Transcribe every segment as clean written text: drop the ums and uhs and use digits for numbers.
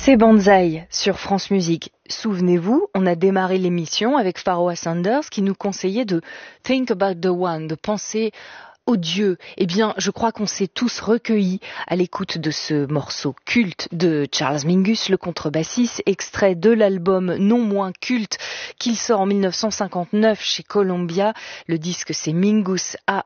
C'est Banzai sur France Musique. Souvenez-vous, on a démarré l'émission avec Pharoah Sanders qui nous conseillait de think about the one, de penser au Dieu. Eh bien, je crois qu'on s'est tous recueillis à l'écoute de ce morceau culte de Charles Mingus, le contrebassiste, extrait de l'album non moins culte qu'il sort en 1959 chez Columbia. Le disque, c'est Mingus à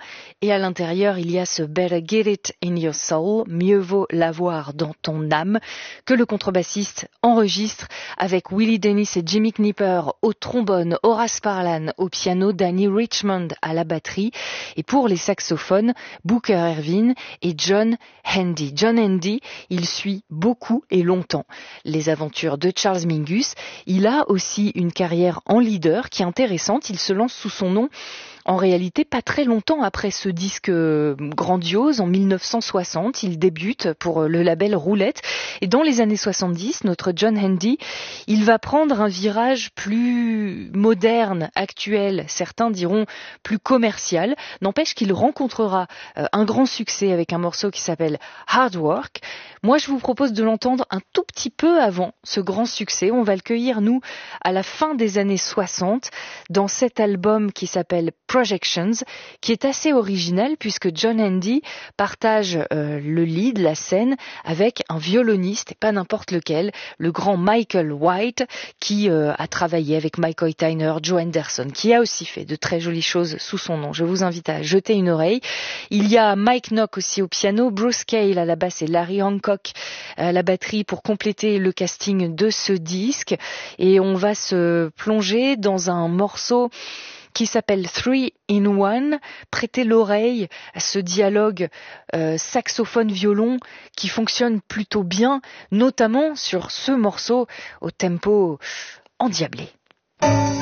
et à l'intérieur, il y a ce Better Get It in Your Soul, mieux vaut l'avoir dans ton âme, que le contrebassiste enregistre avec Willie Dennis et Jimmy Knipper au trombone, Horace Parlan au piano, Danny Richmond à la batterie, et pour les saxophones, Booker Ervin et John Handy. John Handy, il suit beaucoup et longtemps les aventures de Charles Mingus. Il a aussi une carrière en leader qui est intéressante. Il se lance sous son nom en réalité pas très longtemps après ce disque grandiose, en 1960. Il débute pour le label Roulette. Et dans les années 70, notre John Handy, il va prendre un virage plus moderne, actuel, certains diront plus commercial. N'empêche qu'il rencontrera un grand succès avec un morceau qui s'appelle Hard Work. Moi, je vous propose de l'entendre un tout petit peu avant ce grand succès. On va le cueillir, nous, à la fin des années 60, dans cet album qui s'appelle Projections, qui est assez original puisque John Handy partage le lead, la scène, avec un violoniste, et pas n'importe lequel, le grand Michael White, qui a travaillé avec Mike Hoytiner, Joe Henderson, qui a aussi fait de très jolies choses sous son nom. Je vous invite à jeter une oreille. Il y a Mike Knock aussi au piano, Bruce Cale à la basse et Larry Hancock à la batterie pour compléter le casting de ce disque. Et on va se plonger dans un morceau qui s'appelle 3 in 1. Prêtez l'oreille à ce dialogue saxophone-violon qui fonctionne plutôt bien, notamment sur ce morceau au tempo endiablé.